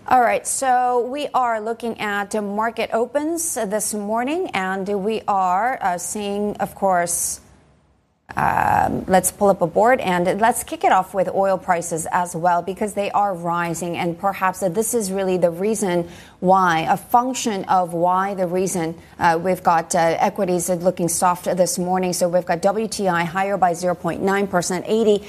All right, so we are looking at market opens this morning, and we are seeing, of course, let's pull up a board and let's kick it off with oil prices as well, because they are rising, and perhaps this is really the reason why, a function of why the reason we've got equities looking soft this morning. So we've got WTI higher by 0.9%,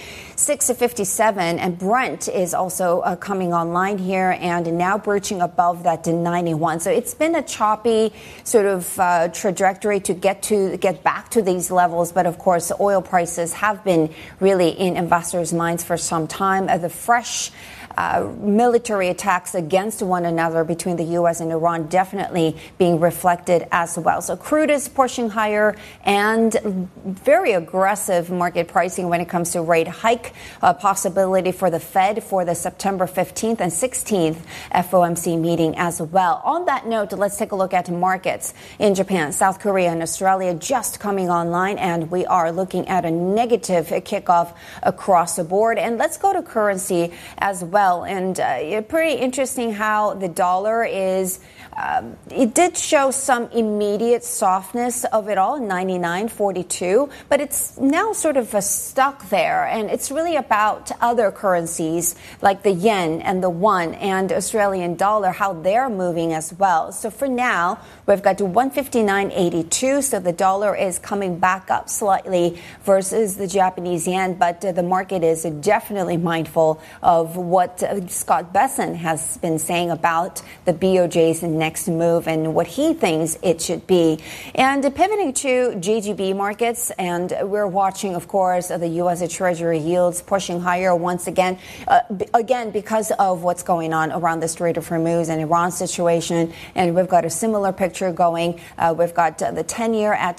86.57, and Brent is also coming online here and now breaching above that to 91. So it's been a choppy sort of trajectory to get back to these levels, but of course oil prices have been really in investors' minds for some time. The fresh military attacks against one another between the U.S. and Iran definitely being reflected as well. So crude is pushing higher, and very aggressive market pricing when it comes to rate hike possibility for the Fed for the September 15th and 16th FOMC meeting as well. On that note, let's take a look at markets in Japan, South Korea, and Australia just coming online, and we are looking at a negative kickoff across the board. And let's go to currency as well. And pretty interesting how the dollar is, it did show some immediate softness of it all, 99.42, but it's now sort of stuck there. And it's really about other currencies like the yen and the won and Australian dollar, how they're moving as well. So for now, we've got to 159.82. So the dollar is coming back up slightly versus the Japanese yen, but the market is definitely mindful of what Scott Bessent has been saying about the BOJ's next move and what he thinks it should be. And pivoting to JGB markets, and we're watching, of course, the U.S. Treasury yields pushing higher once again, because of what's going on around the Strait of Hormuz and Iran situation. And we've got a similar picture going. We've got the 10-year at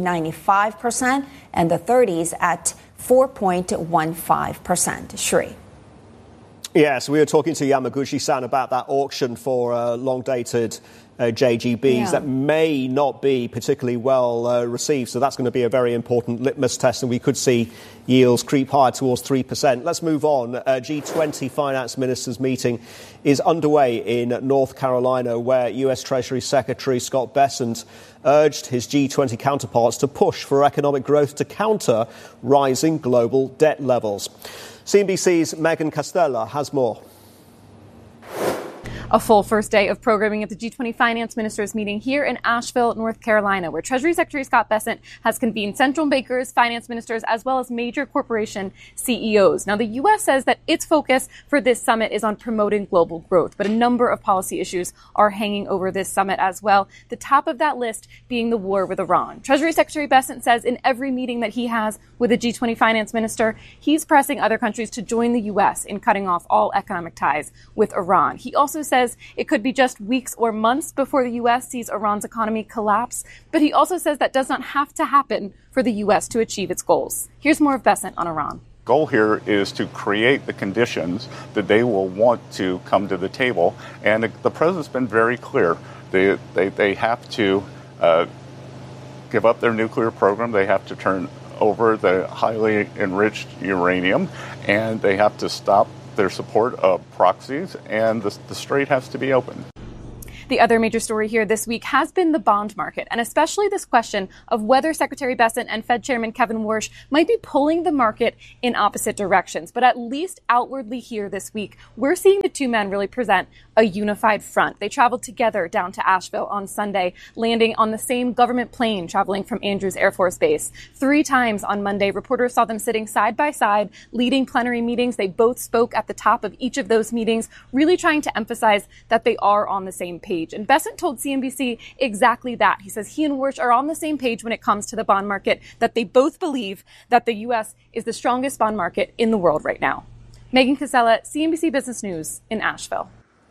2.95% and the 30s at 4.15%. Shri. Yes, we were talking to Yamaguchi-san about that auction for long-dated JGBs that may not be particularly well received. So that's going to be a very important litmus test, and we could see yields creep higher towards 3%. Let's move on. G20 finance ministers meeting is underway in North Carolina, where U.S. Treasury Secretary Scott Bessent urged his G20 counterparts to push for economic growth to counter rising global debt levels. CNBC's Megan Castella has more. A full first day of programming at the G20 finance ministers meeting here in Asheville, North Carolina, where Treasury Secretary Scott Bessent has convened central bankers, finance ministers, as well as major corporation CEOs. Now, the U.S. says that its focus for this summit is on promoting global growth, but a number of policy issues are hanging over this summit as well. The top of that list being the war with Iran. Treasury Secretary Bessent says in every meeting that he has with a G20 finance minister, he's pressing other countries to join the U.S. in cutting off all economic ties with Iran. He also says it could be just weeks or months before the U.S. sees Iran's economy collapse. But he also says that does not have to happen for the U.S. to achieve its goals. Here's more of Bessent on Iran. Goal here is to create the conditions that they will want to come to the table. And the president's been very clear. They have to give up their nuclear program. They have to turn over the highly enriched uranium, and they have to stop their support of proxies, and the strait has to be open. The other major story here this week has been the bond market, and especially this question of whether Secretary Bessent and Fed Chairman Kevin Warsh might be pulling the market in opposite directions. But at least outwardly here this week, we're seeing the two men really present a unified front. They traveled together down to Asheville on Sunday, landing on the same government plane traveling from Andrews Air Force Base. 3 times on Monday, reporters saw them sitting side by side, leading plenary meetings. They both spoke at the top of each of those meetings, really trying to emphasize that they are on the same page. And Bessent told CNBC exactly that. He says he and Warsh are on the same page when it comes to the bond market, that they both believe that the U.S. is the strongest bond market in the world right now. Megan Casella, CNBC Business News in Asheville.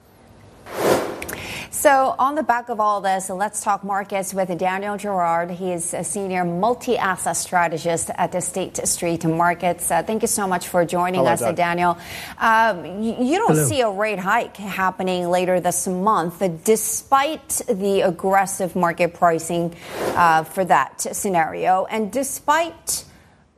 So on the back of all this, let's talk markets with Daniel Gerard. He is a senior multi-asset strategist at the State Street Markets. Thank you so much for joining us, Daniel. You don't see a rate hike happening later this month, despite the aggressive market pricing for that scenario, and despite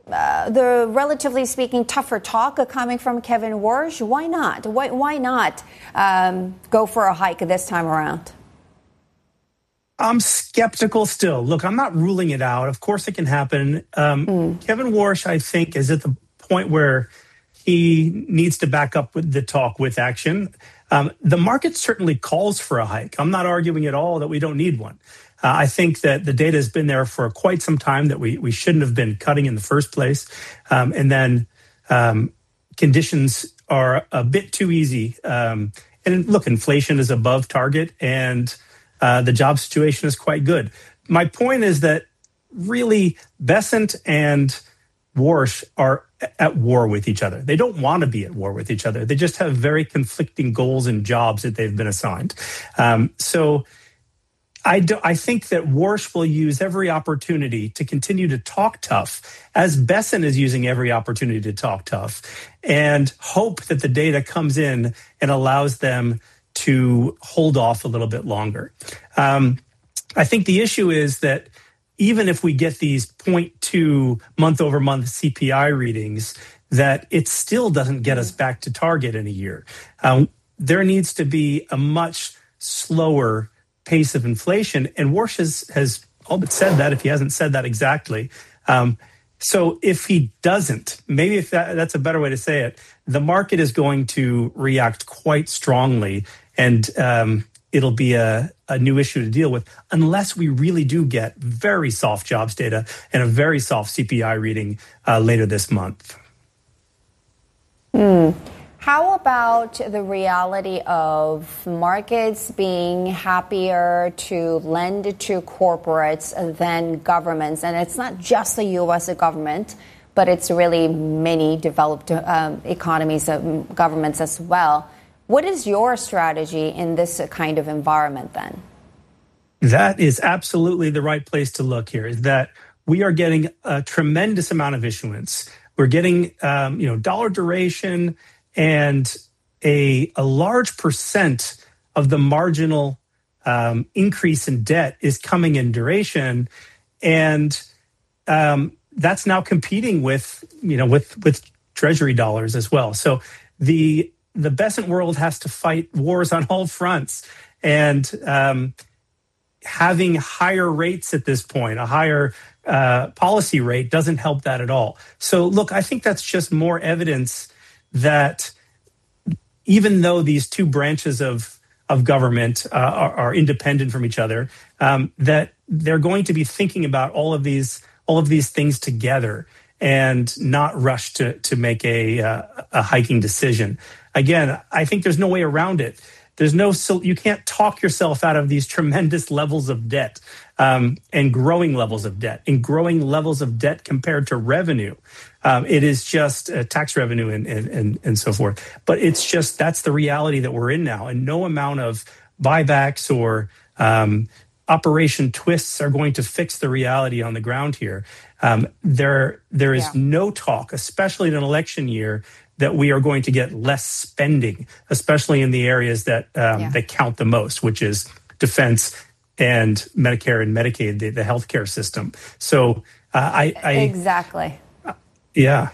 the relatively speaking tougher talk coming from Kevin Warsh. Why not? Why not go for a hike this time around? I'm skeptical still. Look, I'm not ruling it out. Of course it can happen. Kevin Warsh, I think, is at the point where he needs to back up with the talk with action. The market certainly calls for a hike. I'm not arguing at all that we don't need one. I think that the data has been there for quite some time that we shouldn't have been cutting in the first place. And then conditions are a bit too easy. And look, inflation is above target and the job situation is quite good. My point is that really Bessent and Warsh are at war with each other. They don't want to be at war with each other. They just have very conflicting goals and jobs that they've been assigned. So I think that Warsh will use every opportunity to continue to talk tough, as Bessent is using every opportunity to talk tough, and hope that the data comes in and allows them to hold off a little bit longer. I think the issue is that even if we get these 0.2 month-over-month CPI readings, that it still doesn't get us back to target in a year. There needs to be a much slower pace of inflation, and Warsh has all but said that, if he hasn't said that exactly. So if he doesn't, maybe if that's a better way to say it, the market is going to react quite strongly, and it'll be a new issue to deal with unless we really do get very soft jobs data and a very soft CPI reading later this month. How about the reality of markets being happier to lend to corporates than governments? And it's not just the U.S. government, but it's really many developed economies, governments as well. What is your strategy in this kind of environment then? That is absolutely the right place to look here, is that we are getting a tremendous amount of issuance. We're getting, dollar duration, and a large percent of the marginal increase in debt is coming in duration. And that's now competing with Treasury dollars as well. So the Bessent world has to fight wars on all fronts, and having higher rates at this point, a higher policy rate, doesn't help that at all. So look, I think that's just more evidence that even though these two branches of government are independent from each other, that they're going to be thinking about all of these things together and not rush to make a hiking decision. Again, I think there's no way around it. You can't talk yourself out of these tremendous levels of debt and growing levels of debt compared to revenue. It is just tax revenue and so forth. But it's just, that's the reality that we're in now. And no amount of buybacks or operation twists are going to fix the reality on the ground here. There is no talk, especially in an election year, that we are going to get less spending, especially in the areas that count the most, which is defense and Medicare and Medicaid, the healthcare system. So exactly. Yeah.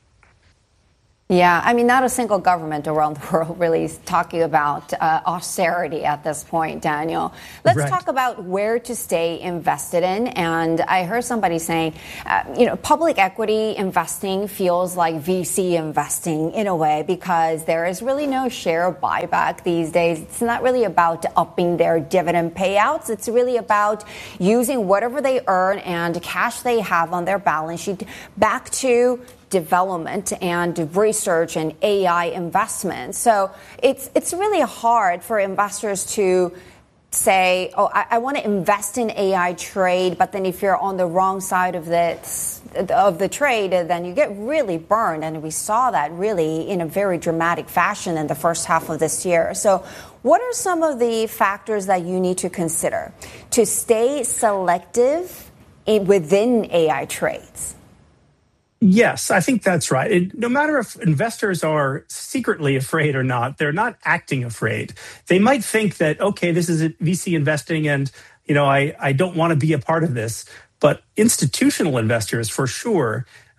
Yeah, I mean, not a single government around the world really is talking about austerity at this point, Daniel. Let's talk about where to stay invested in. And I heard somebody saying, public equity investing feels like VC investing in a way, because there is really no share buyback these days. It's not really about upping their dividend payouts. It's really about using whatever they earn and cash they have on their balance sheet back to development and research and AI investment. So it's really hard for investors to say, I want to invest in AI trade, but then if you're on the wrong side of the trade, then you get really burned. And we saw that really in a very dramatic fashion in the first half of this year. So what are some of the factors that you need to consider to stay selective within AI trades? Yes, I think that's right. No matter if investors are secretly afraid or not, they're not acting afraid. They might think that, okay, this is VC investing and, I don't want to be a part of this. But institutional investors, for sure,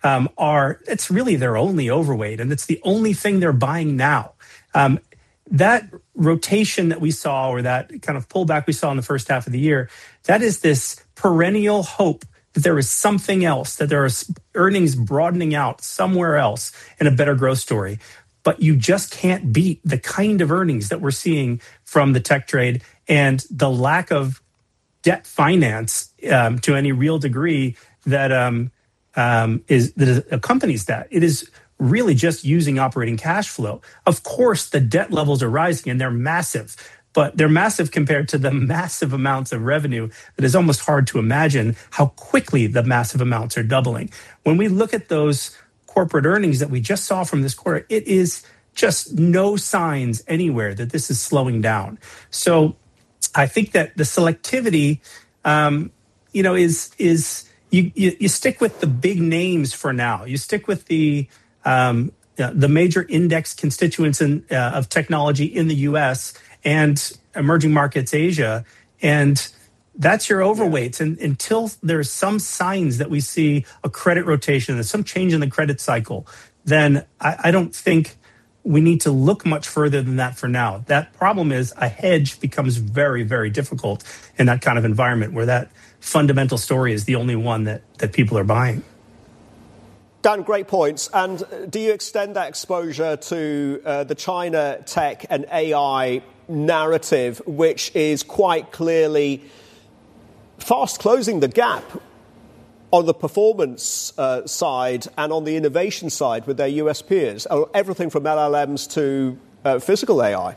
it's really their only overweight, and it's the only thing they're buying now. That rotation that we saw, or that kind of pullback we saw in the first half of the year, that is this perennial hope that there is something else, that there are earnings broadening out somewhere else in a better growth story. But you just can't beat the kind of earnings that we're seeing from the tech trade and the lack of debt finance to any real degree that accompanies that. It is really just using operating cash flow. Of course, the debt levels are rising and they're massive, but they're massive compared to the massive amounts of revenue that is almost hard to imagine how quickly the massive amounts are doubling. When we look at those corporate earnings that we just saw from this quarter, it is just no signs anywhere that this is slowing down. So I think that the selectivity, is you stick with the big names for now. You stick with the major index constituents of technology in the U.S. and emerging markets, Asia, and that's your overweights. And until there's some signs that we see a credit rotation, there's some change in the credit cycle, then I don't think we need to look much further than that for now. That problem is a hedge becomes very, very difficult in that kind of environment where that fundamental story is the only one that people are buying. Dan, great points. And do you extend that exposure to the China tech and AI narrative, which is quite clearly fast closing the gap on the performance side and on the innovation side with their US peers? Everything from LLMs to physical AI.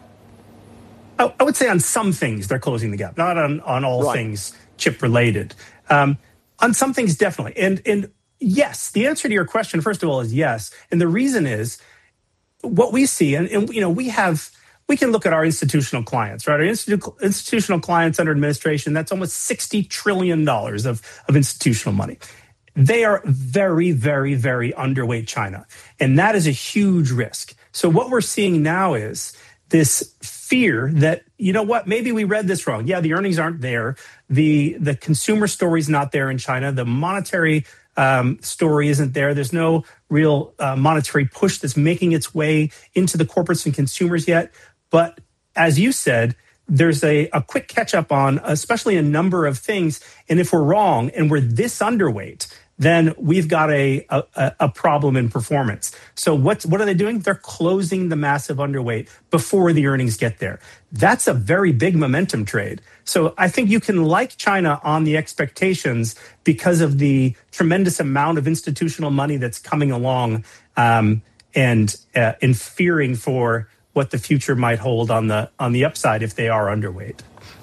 I would say on some things they're closing the gap, not on all things chip related. On some things, definitely. And yes, the answer to your question, first of all, is yes. And the reason is what we see, and we can look at our institutional clients, right? Our institutional clients under administration, that's almost $60 trillion of institutional money. They are very, very, very underweight China. And that is a huge risk. So what we're seeing now is this fear that, you know what, maybe we read this wrong. Yeah, the earnings aren't there. The consumer story's not there in China. The monetary story isn't there. There's no real monetary push that's making its way into the corporates and consumers yet. But as you said, there's a quick catch up on especially a number of things. And if we're wrong and we're this underweight, then we've got a problem in performance. So what are they doing? They're closing the massive underweight before the earnings get there. That's a very big momentum trade. So I think you can like China on the expectations because of the tremendous amount of institutional money that's coming along and in fearing for what the future might hold on the upside if they are underweight.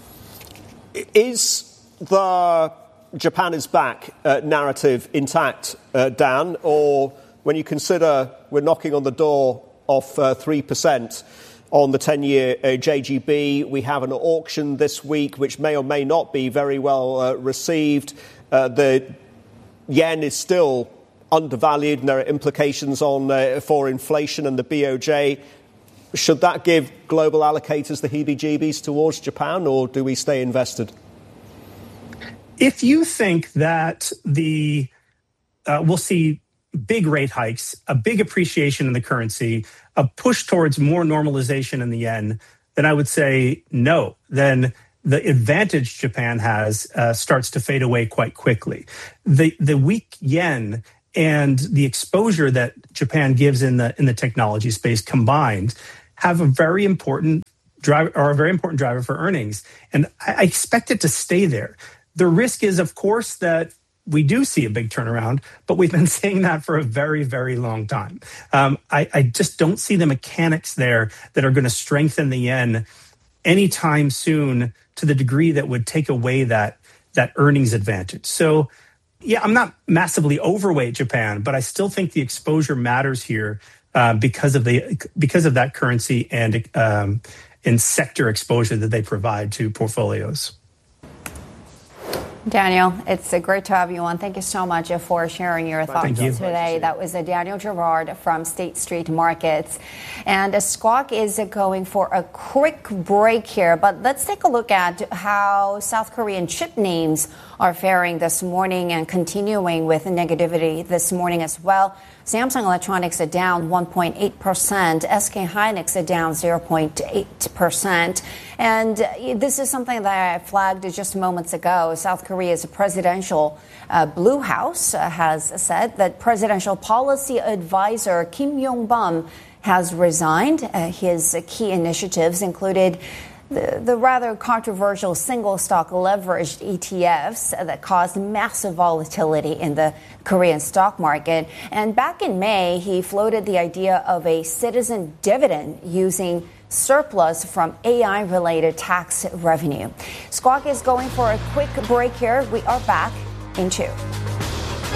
Is the Japan is back narrative intact, Dan? Or when you consider we're knocking on the door of 3% on the 10-year JGB, we have an auction this week which may or may not be very well received. The yen is still undervalued and there are implications for inflation and the BOJ. Should that give global allocators the heebie-jeebies towards Japan, or do we stay invested? If you think that we'll see big rate hikes, a big appreciation in the currency, a push towards more normalization in the yen, then I would say no. Then the advantage Japan has starts to fade away quite quickly. The weak yen and the exposure that Japan gives in the technology space combined have a very important driver for earnings. And I expect it to stay there. The risk is, of course, that we do see a big turnaround, but we've been saying that for a very, very long time. I just don't see the mechanics there that are going to strengthen the yen anytime soon to the degree that would take away that earnings advantage. So, yeah, I'm not massively overweight Japan, but I still think the exposure matters here because of that currency and sector exposure that they provide to portfolios. Daniel, it's great to have you on. Thank you so much for sharing your thoughts today. That was Daniel Gerard from State Street Markets. And Squawk is going for a quick break here, but let's take a look at how South Korean chip names are faring this morning and continuing with negativity this morning as well. Samsung Electronics are down 1.8%. SK Hynix are down 0.8%. And this is something that I flagged just moments ago. South Korea's presidential Blue House has said that presidential policy advisor Kim Yong-bum has resigned. His key initiatives included the rather controversial single stock leveraged ETFs that caused massive volatility in the Korean stock market. And back in May, he floated the idea of a citizen dividend using surplus from AI-related tax revenue. Squawk is going for a quick break here. We are back in 2.